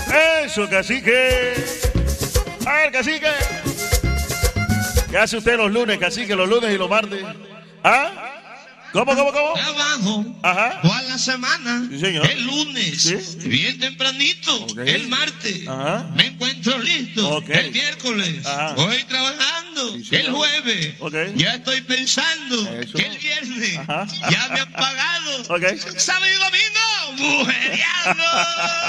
Eso, cacique. A ver, cacique. ¿Qué hace usted los lunes, cacique, los lunes y los martes? ¿Ah? ¿Cómo? Trabajo. Ajá. Toda la semana. Sí, señor. El lunes. Sí. Bien tempranito. Okay. El martes. Ajá. Me encuentro listo. Okay. El miércoles. Ajá. Voy trabajando. Sí, señor. El jueves. Okay. Ya estoy pensando. Eso. Que el viernes. Ajá. Ya me han pagado. Okay. Sábado y domingo. ¡Mujeriando!